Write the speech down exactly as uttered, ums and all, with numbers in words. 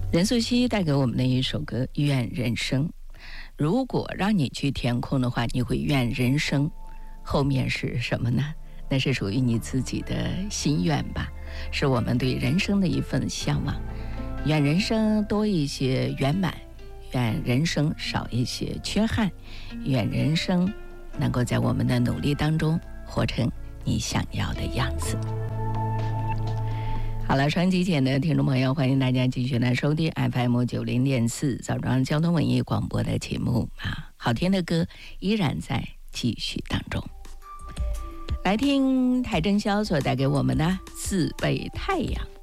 任素汐带给我们的一首歌《愿人生》，如果让你去填空的话，你会愿人生后面是什么呢？那是属于你自己的心愿吧，是我们对人生的一份向往。愿人生多一些圆满，愿人生少一些缺憾，愿人生能够在我们的努力当中活成你想要的样子。好了，双极简的听众朋友，欢迎大家继续来收听 F M 九零点四枣庄交通文艺广播的节目啊，好听的歌依然在继续当中。来听邰正宵所带给我们的《自备太阳》。